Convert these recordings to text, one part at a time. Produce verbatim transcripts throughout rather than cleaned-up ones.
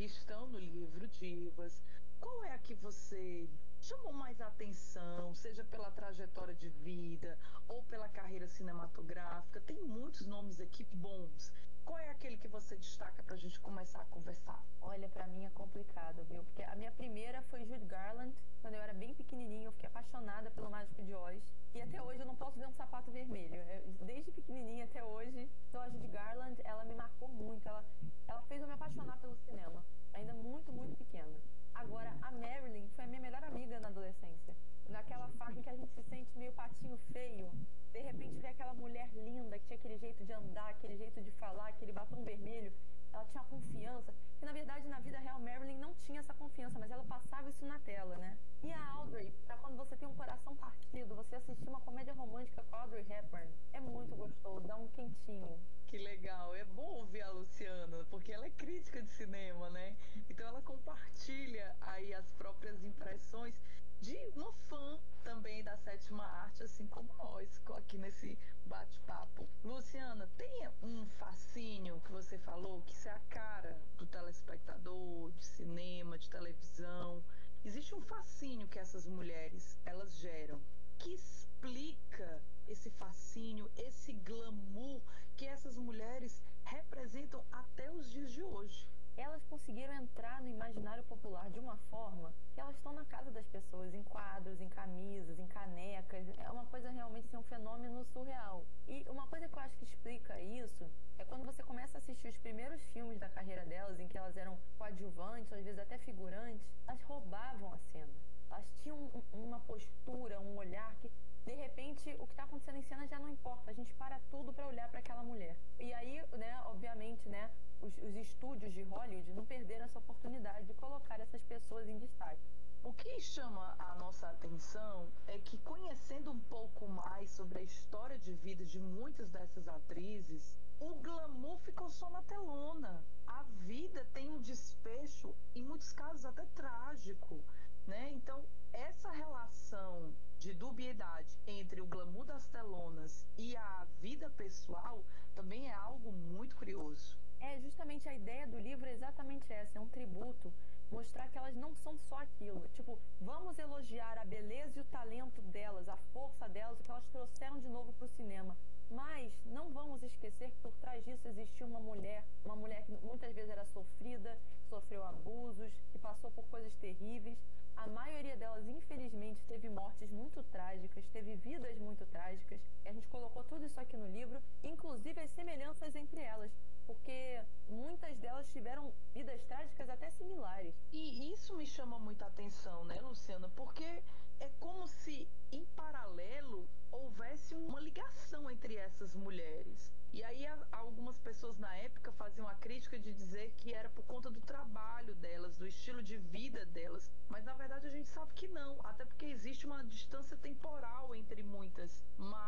estão no livro Divas, qual é a que você chamou mais atenção, seja pela trajetória de vida ou pela carreira cinematográfica? Tem muitos nomes aqui bons. Qual é aquele que você destaca pra gente começar a conversar? Olha, pra mim é complicado, viu? Porque a minha primeira foi Judy Garland. Quando eu era bem pequenininha, eu fiquei apaixonada pelo Mágico de Oz. E até hoje eu não posso ver um sapato vermelho. Desde pequenininha até hoje. Então a Judy Garland, ela me marcou muito. Ela, ela fez eu me apaixonar pelo cinema. Ainda muito, muito pequena. Agora, a Marilyn foi a minha melhor amiga na adolescência. Naquela fase em que a gente se sente meio patinho feio, de repente vê aquela mulher linda, que tinha aquele jeito de andar, aquele jeito de falar, aquele batom vermelho, ela tinha confiança, que na verdade na vida real Marilyn não tinha essa confiança, mas ela passava isso na tela, né? E a Audrey, pra quando você tem um coração partido, você assistir uma comédia romântica com a Audrey Hepburn, é muito gostoso, dá um quentinho. Que legal, é bom ouvir a Luciana, porque ela é crítica de cinema, né? Então ela compartilha aí as próprias impressões de uma fã também da sétima arte, assim como nós, aqui nesse bate-papo. Luciana, tem um fascínio que você falou, que isso é a cara do telespectador, de cinema, de televisão. Existe um fascínio que essas mulheres, elas geram, que explica esse fascínio, esse glamour que essas mulheres representam até os dias de hoje. Elas conseguiram entrar no imaginário popular de uma forma que elas estão na casa das pessoas, em quadros, em camisas, em canecas. É uma coisa realmente assim, um fenômeno surreal. E uma coisa que eu acho que explica isso é quando você começa a assistir os primeiros filmes da carreira delas, em que elas eram coadjuvantes, ou às vezes até figurantes, elas roubavam a cena. Elas tinham um, uma postura, um olhar que, de repente, o que está acontecendo em cena já não importa. A gente para tudo para olhar para aquela mulher. E aí, né, obviamente, né, os, os estúdios de Hollywood não perderam essa oportunidade de colocar essas pessoas em destaque. O que chama a nossa atenção é que, conhecendo um pouco mais sobre a história de vida de muitas dessas atrizes, o glamour ficou só na telona. A vida tem um desfecho, em muitos casos até trágico, né? Então, essa relação de dubiedade entre o glamour das telonas e a vida pessoal também é algo muito curioso. É, justamente a ideia do livro é exatamente essa, é um tributo, mostrar que elas não são só aquilo. Tipo, vamos elogiar a beleza e o talento delas, a força delas, o que elas trouxeram de novo para o cinema. Mas não vamos esquecer que por trás disso existiu uma mulher, uma mulher que muitas vezes era sofrida, sofreu abusos, que passou por coisas terríveis. A maioria delas, infelizmente, teve mortes muito trágicas, teve vidas muito trágicas. E a gente colocou tudo isso aqui no livro, inclusive as semelhanças entre elas, porque muitas delas tiveram vidas trágicas até similares. E isso me chama muita atenção, né, Luciana? Porque é como se, em paralelo, houvesse uma ligação entre essas mulheres. E aí algumas pessoas na época faziam a crítica de dizer que era por conta do trabalho delas, do estilo de vida delas. Mas na verdade a gente sabe que não, até porque existe uma distância temporal entre muitas.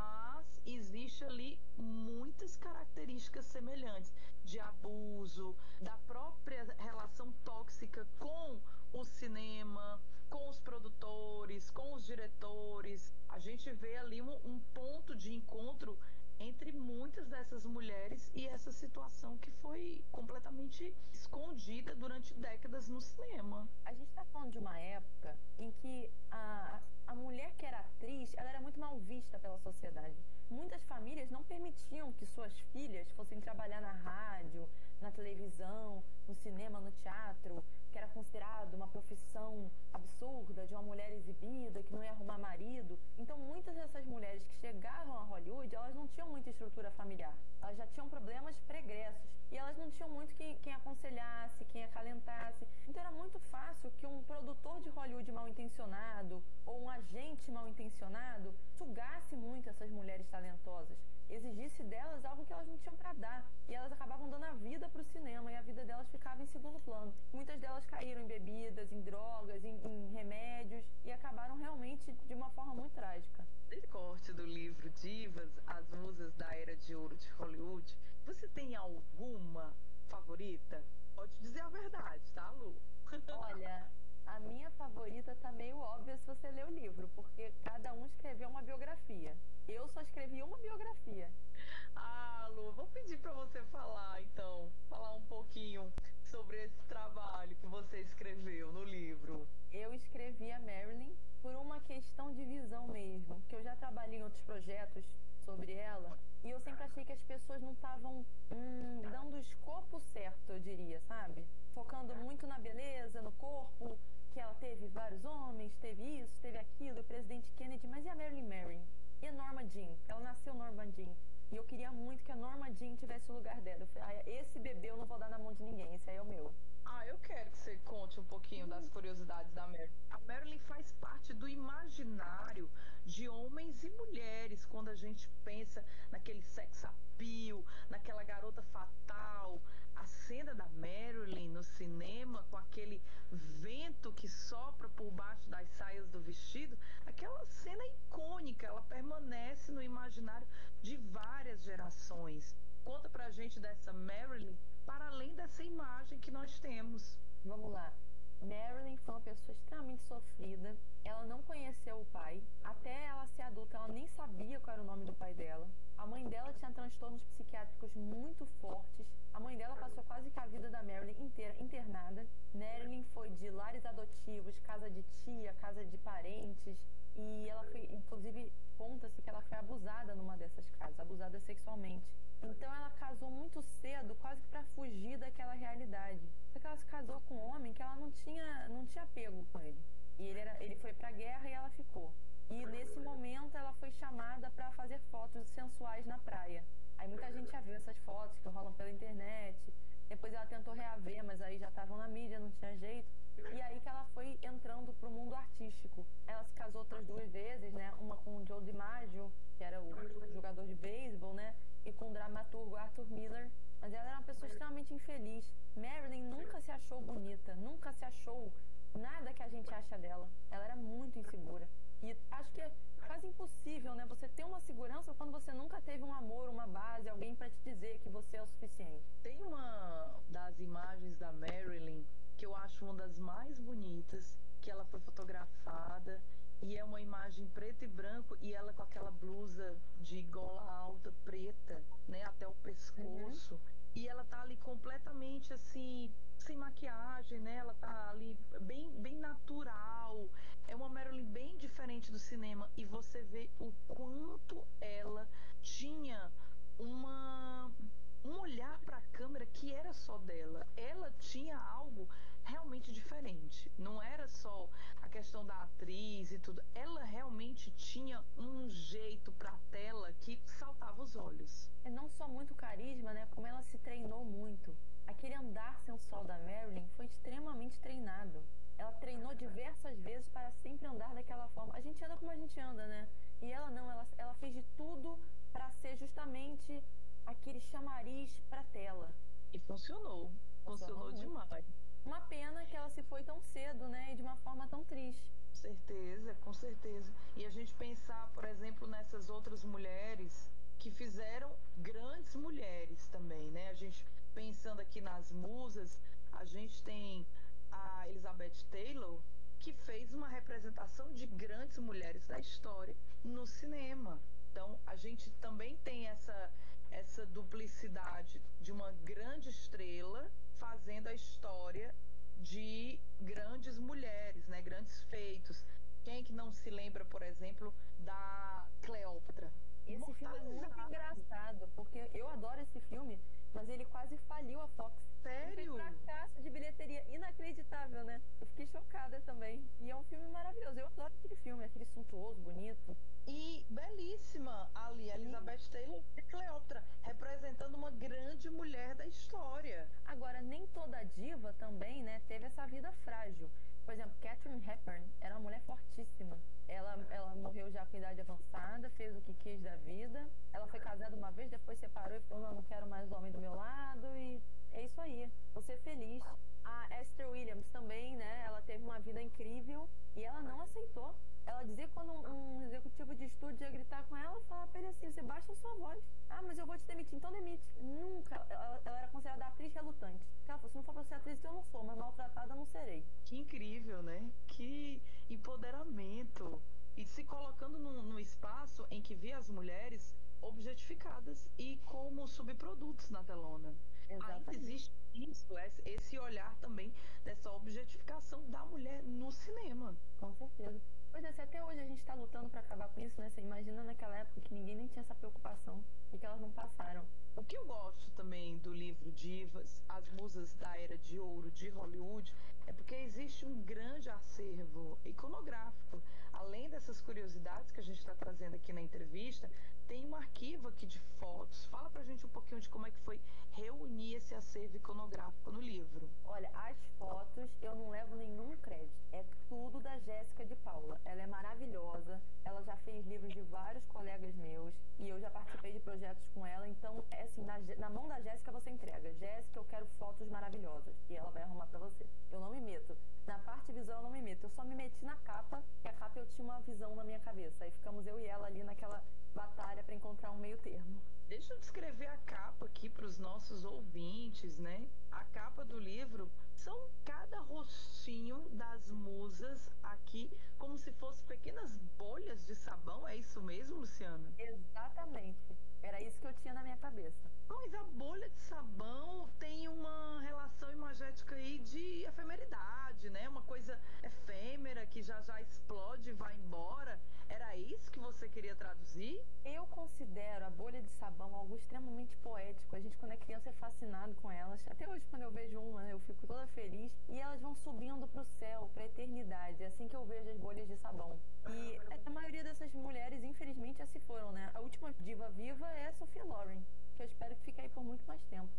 Mas existe ali muitas características semelhantes de abuso, da própria relação tóxica com o cinema, com os produtores, com os diretores. A gente vê ali um, um ponto de encontro entre muitas dessas mulheres e essa situação que foi completamente escondida durante décadas no cinema. A gente está falando de uma época em que a, a mulher que era atriz, ela era muito mal vista pela sociedade. Muitas famílias não permitiam que suas filhas fossem trabalhar na rádio, na televisão, no cinema, no teatro, que era considerado uma profissão absurda de uma mulher exibida, que não ia arrumar marido. Então muitas dessas mulheres que chegavam a Hollywood, elas não tinham muita estrutura familiar. Elas já tinham problemas pregressos. E elas não tinham muito quem, quem aconselhasse, quem acalentasse. Então era muito fácil que um produtor de Hollywood mal intencionado ou um agente mal intencionado sugasse muito essas mulheres talentosas, exigisse delas algo que elas não tinham para dar. E elas acabavam dando a vida para o cinema e a vida delas ficava em segundo plano. Muitas delas caíram em bebidas, em drogas, em, em remédios e acabaram realmente de uma forma muito trágica. Nesse corte do livro Divas, as musas da era de ouro de Hollywood, você tem alguma favorita? Pode dizer a verdade, tá, Lu? Olha, a minha favorita tá meio óbvia se você ler o livro, porque cada um escreveu uma biografia. Eu só escrevi uma biografia. Ah, Lu, vou pedir pra você falar, então, falar um pouquinho sobre esse trabalho. questão de visão mesmo, porque eu já trabalhei em outros projetos sobre ela e eu sempre achei que as pessoas não estavam hum, dando o escopo certo, eu diria, sabe? Focando muito na beleza, no corpo, que ela teve vários homens, teve isso, teve aquilo, o presidente Kennedy, mas e a Marilyn Monroe? E a Norma Jean? Ela nasceu Norma Jean. E eu queria muito que a Norma Jean tivesse o lugar dela. Eu falei, ah, esse bebê eu não vou dar na mão de ninguém, esse aí é o meu. Ah, eu quero que você conte um pouquinho das curiosidades da Marilyn. A Marilyn faz parte do imaginário de homens e mulheres quando a gente pensa naquele sex appeal, naquela garota fatal. A cena da Marilyn no cinema com aquele vento que sopra por baixo das saias do vestido, aquela cena icônica, ela permanece no imaginário de várias gerações. Conta pra gente dessa Marilyn, para além dessa imagem que nós temos. Vamos lá. Marilyn foi uma pessoa extremamente sofrida. Ela não conheceu o pai. Até ela ser adulta, ela nem sabia qual era o nome do pai dela. A mãe dela tinha transtornos psiquiátricos muito fortes. A mãe dela passou quase que a vida da Marilyn inteira internada. Marilyn foi de lares adotivos, casa de tia, casa de parentes. E ela foi, inclusive, conta-se que ela foi abusada numa dessas casas, abusada sexualmente. Então ela casou muito cedo, quase que para fugir daquela realidade. Só que ela se casou com um homem que ela não tinha, não tinha apego com ele. E ele, era, ele foi pra guerra e ela ficou. E nesse momento ela foi chamada para fazer fotos sensuais na praia. Aí muita gente já viu essas fotos que rolam pela internet. Depois ela tentou reaver, mas aí já estavam na mídia, não tinha jeito. E aí que ela foi entrando pro mundo artístico. Ela se casou outras duas vezes, né? Uma com o Joe DiMaggio, que era o jogador de beisebol, né? E com o dramaturgo Arthur Miller. Mas ela era uma pessoa extremamente infeliz. Marilyn nunca se achou bonita, nunca se achou nada que a gente acha dela. Ela era muito insegura. E acho que é quase impossível, né? Você ter uma segurança quando você nunca teve um amor, uma base, alguém para te dizer que você é o suficiente. Tem uma das imagens da Marilyn que eu acho uma das mais bonitas, que ela foi fotografada e é uma imagem preto e branco e ela com aquela blusa de gola alta preta, né, até o pescoço. Uhum. E ela tá ali completamente assim, sem maquiagem, né? Ela tá ali bem, bem natural. É uma Marilyn bem diferente do cinema e você vê o quanto ela tinha uma um olhar para a câmera que era só dela. Ela tinha algo realmente diferente. Não era só a questão da atriz e tudo. Ela realmente tinha um jeito para a tela que saltava os olhos. É não só muito carisma, né? Como ela se treinou muito. Aquele andar sensual da Marilyn foi extremamente treinado. Ela treinou diversas vezes para sempre andar daquela forma. A gente anda como a gente anda, né? E ela não, ela, ela fez de tudo para ser justamente aquele chamariz para tela. E funcionou. Funcionou, funcionou demais. Uma pena que ela se foi tão cedo, né? E de uma forma tão triste. Com certeza, com certeza. E a gente pensar, por exemplo, nessas outras mulheres que fizeram grandes mulheres também, né? A gente pensando aqui nas musas, a gente tem a Elizabeth Taylor, que fez uma representação de grandes mulheres da história no cinema. Então, a gente também tem essa, essa duplicidade de uma grande estrela fazendo a história de grandes mulheres, né? Grandes feitos. Quem é que não se lembra, por exemplo, da Cleópatra? Esse filme é muito engraçado, porque eu adoro esse filme, mas ele quase faliu a Fox. Sério? Foi um fracasso de bilheteria inacreditável, né? Eu fiquei chocada também. E é um filme maravilhoso. Eu adoro aquele filme, aquele suntuoso, bonito. E belíssima ali, Elizabeth Taylor e Cleópatra, representando uma grande mulher da história. Agora, nem toda diva também, né, teve essa vida frágil. Por exemplo, Katharine Hepburn era uma mulher fortíssima. Ela, ela morreu já com idade avançada, fez o que quis da vida. Ela foi casada uma vez, depois separou e falou, não, não quero mais homem do meu lado. E é isso aí, vou ser feliz. A Esther Williams também, né, ela teve uma vida incrível e ela não aceitou. Ela dizia que quando um, um executivo de estúdio ia gritar com ela, falava pra ele assim, você baixa a sua voz. Ah, mas eu vou te demitir, então demite. Nunca. Ela, ela era considerada atriz relutante. Ela falou, se não for pra ser atriz, eu não sou, mas maltratada eu não serei. Que incrível, né? Que empoderamento. E se colocando num, num espaço em que vê as mulheres objetificadas e como subprodutos na telona. Exatamente. Ainda existe Isso, esse olhar também dessa objetificação da mulher no cinema. Com certeza. Pois é, se até hoje a gente está lutando para acabar com isso, né? Você imagina naquela época que ninguém nem tinha essa preocupação e que elas não passaram. O que eu gosto também do livro Divas, as musas da era de ouro de Hollywood, é porque existe um grande acervo iconográfico. Além dessas curiosidades que a gente está trazendo aqui na entrevista, tem um arquivo aqui de fotos. Fala pra gente um pouquinho de como é que foi reunir esse acervo iconográfico no livro. Olha, as fotos eu não levo nenhum crédito. É tudo da Jéssica de Paula. Ela é maravilhosa, ela já fez livros de vários colegas meus e eu já participei de projetos com ela. Então, é assim, na, na mão da Jéssica você entrega. Jéssica, eu quero fotos maravilhosas. E ela vai arrumar pra você. Eu não me meto. Na parte visual eu não me meto. Eu só me meti na capa, que a capa eu tinha uma visão na minha cabeça. Aí ficamos eu e ela ali naquela batalha para encontrar um meio termo. Deixa eu descrever a capa aqui para os nossos ouvintes, né? A capa do livro são cada rostinho das musas aqui, como se fossem pequenas bolhas de sabão. É isso mesmo, Luciana? Exatamente. Era isso que eu tinha na minha cabeça. Mas a bolha de sabão tem uma relação imagética aí de efemeridade, né? Uma coisa efêmera que já já explode e vai embora. Era isso que você queria traduzir? Eu considero a bolha de sabão algo extremamente poético. A gente, quando é criança, é fascinado com elas. Até hoje, quando eu vejo uma, eu fico toda feliz. E elas vão subindo pro céu, pra eternidade. É assim que eu vejo as bolhas de sabão. E a maioria dessas mulheres, infelizmente, já se foram, né? A última diva viva é a Sophia Loren, que eu espero que fique aí por muito mais tempo.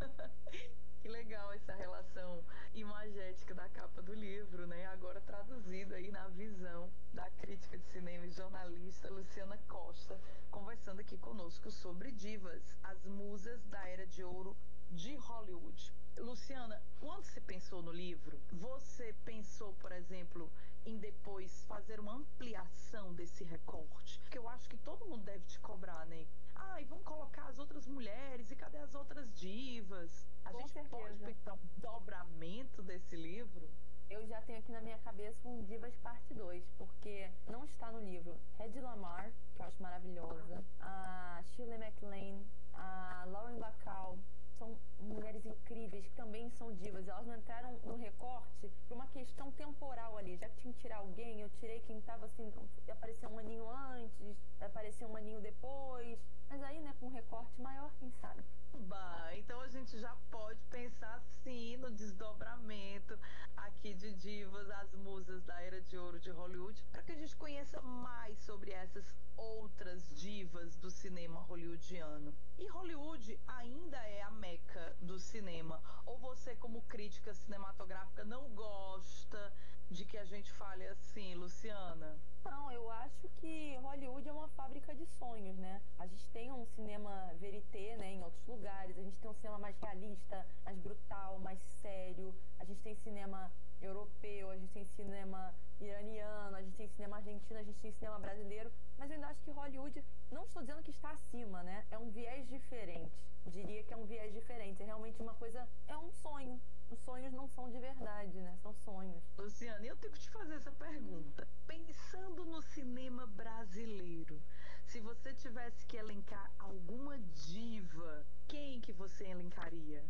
Que legal essa relação imagética da capa do livro, né? Agora traduzido aí na visão da crítica de cinema e jornalista Luciana Costa, conversando aqui conosco sobre Divas, as musas da era de ouro de Hollywood. Luciana, quando você pensou no livro, você pensou, por exemplo, em depois fazer uma ampliação desse recorte? Porque eu acho que todo mundo deve te cobrar, né? Ah, e vamos colocar as outras mulheres, e cadê as outras divas? A Com gente certeza. Pode pensar um dobramento desse livro? Eu já tenho aqui na minha cabeça um Divas Parte dois, porque não está no livro Hedy Lamarr, que eu acho maravilhosa, a Shirley MacLaine, a Lauren Bacall, são mulheres incríveis que também são divas. Elas não entraram no recorte por uma questão temporal ali. Já que tinha que tirar alguém, eu tirei quem estava assim, apareceu um aninho antes, apareceu um aninho depois. Mas aí, né, com um recorte maior, quem sabe? Bah, então a gente já pode pensar sim no desdobramento aqui de Divas, as musas da era de ouro de Hollywood, para que a gente conheça mais sobre essas outras divas do cinema hollywoodiano. E Hollywood ainda é a meca do cinema? Ou você, como crítica cinematográfica, não gosta de que a gente fale assim, Luciana? Não, eu acho que Hollywood é uma fábrica de sonhos, né? A gente tem um cinema verité, né, em outros lugares, a gente tem um cinema mais realista, mais brutal, mais sério, a gente tem cinema europeu, a gente tem cinema iraniano, a gente tem cinema argentino, a gente tem cinema brasileiro, mas eu ainda acho que Hollywood, não estou dizendo que está acima, né? É um viés diferente, diria que é um viés diferente, é realmente uma coisa, é um sonho. Os sonhos não são de verdade, né? São sonhos. Luciana, eu tenho que te fazer essa pergunta. Pensando no cinema brasileiro, se você tivesse que elencar alguma diva, quem que você elencaria?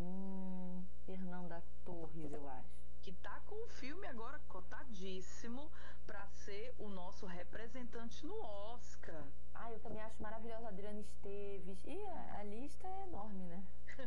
Hum, Fernanda Torres, eu acho. Que tá com um filme agora cotadíssimo para ser o nosso representante no Oscar. Ah, eu também acho maravilhosa a Adriana Esteves. E a, a lista é enorme, né?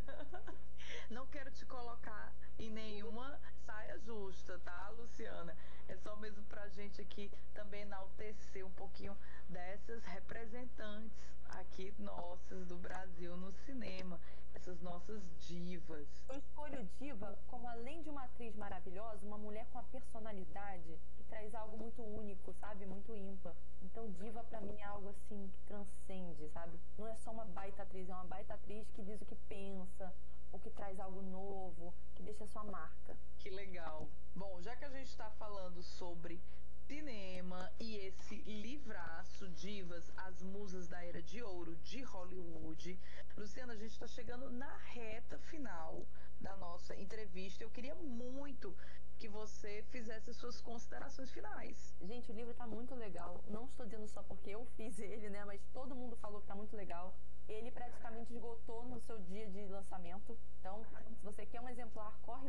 Não quero te colocar em nenhuma saia justa, tá, Luciana? É só mesmo pra gente aqui também enaltecer um pouquinho dessas representantes aqui nossas do Brasil no cinema, essas nossas divas. Eu escolho diva como, além de uma atriz maravilhosa, uma mulher com a personalidade que traz algo muito único, sabe? Muito ímpar. Então, diva pra mim é algo assim que transcende, sabe? Não é só uma baita atriz, é uma baita atriz que diz o que pensa, ou que traz algo novo, que deixa sua marca. Que legal. Bom, já que a gente está falando sobre cinema e esse livraço, Divas, as musas da era de ouro de Hollywood, Luciana, a gente está chegando na reta final da nossa entrevista. Eu queria muito que você fizesse as suas considerações finais. Gente, o livro tá muito legal. Não estou dizendo só porque eu fiz ele, né? Mas todo mundo falou que tá muito legal. ele praticamente esgotou no seu dia de lançamento. Então, se você quer um exemplar, corre